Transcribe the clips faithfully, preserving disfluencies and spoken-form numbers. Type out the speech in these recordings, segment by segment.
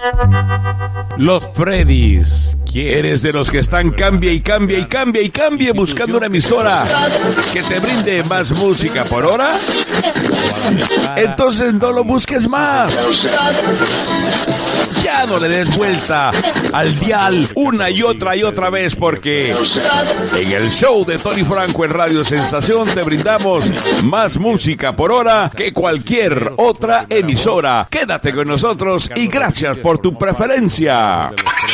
Los Freddys. ¿Eres de los que están cambia y cambia y cambia y cambia buscando una emisora que te brinde más música por hora? Entonces no lo busques más. Ya no le des vuelta al dial una y otra y otra vez, porque en el show de Tony Franco en Radio Sensación te brindamos más música por hora que cualquier otra emisora. Quédate con nosotros y gracias por tu preferencia.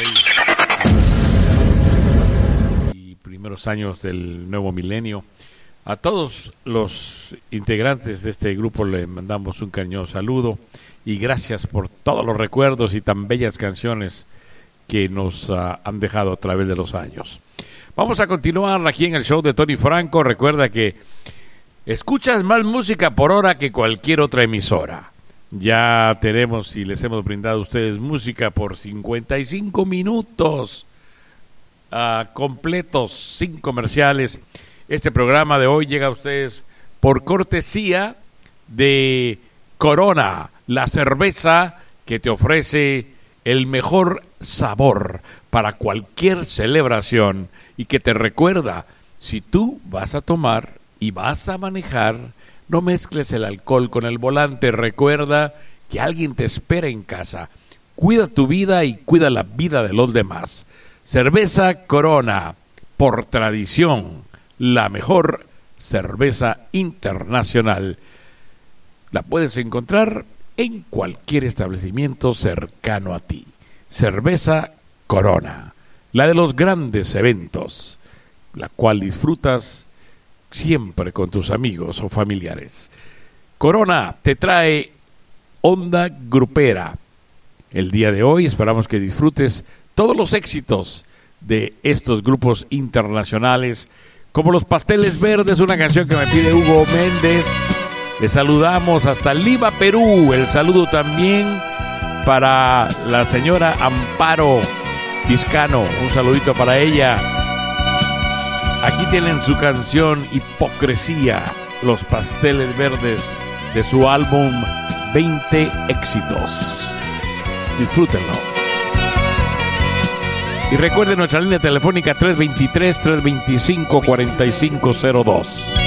Y primeros años del nuevo milenio. A todos los integrantes de este grupo le mandamos un cariñoso saludo y gracias por todos los recuerdos y tan bellas canciones que nos uh, han dejado a través de los años. Vamos a continuar aquí en el show de Tony Franco. Recuerda que escuchas más música por hora que cualquier otra emisora. Ya tenemos y les hemos brindado a ustedes música por cincuenta y cinco minutos uh, completos, sin comerciales. Este programa de hoy llega a ustedes por cortesía de Corona, la cerveza que te ofrece el mejor sabor para cualquier celebración y que te recuerda, si tú vas a tomar y vas a manejar, no mezcles el alcohol con el volante. Recuerda que alguien te espera en casa. Cuida tu vida y cuida la vida de los demás. Cerveza Corona, por tradición, la mejor cerveza internacional. La puedes encontrar en cualquier establecimiento cercano a ti. Cerveza Corona, la de los grandes eventos, la cual disfrutas siempre con tus amigos o familiares. Corona te trae Onda Grupera. El día de hoy esperamos que disfrutes todos los éxitos de estos grupos internacionales, como Los Pasteles Verdes, una canción que me pide Hugo Méndez. Le saludamos hasta Lima, Perú. El saludo también para la señora Amparo Vizcano. Un saludito para ella. Aquí tienen su canción Hipocresía, Los Pasteles Verdes, de su álbum veinte éxitos. Disfrútenlo. Y recuerden nuestra línea telefónica tres dos tres, tres dos cinco, cuatro cinco cero dos.